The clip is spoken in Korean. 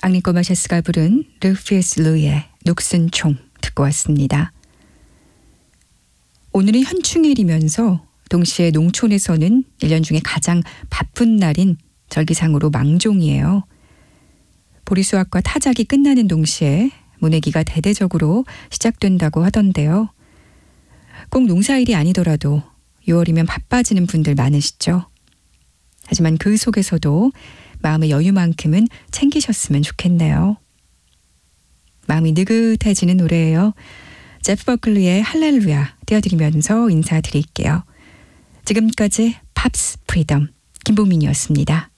앙리코 마샤스가 부른 르피스 루이의 녹슨총 듣고 왔습니다. 오늘은 현충일이면서 동시에 농촌에서는 1년 중에 가장 바쁜 날인 절기상으로 망종이에요. 보리수확과 타작이 끝나는 동시에 모내기가 대대적으로 시작된다고 하던데요. 꼭 농사일이 아니더라도 6월이면 바빠지는 분들 많으시죠? 하지만 그 속에서도 마음의 여유만큼은 챙기셨으면 좋겠네요. 마음이 느긋해지는 노래예요. 제프 버클리의 할렐루야 띄워드리면서 인사드릴게요. 지금까지 팝스 프리덤 김보민이었습니다.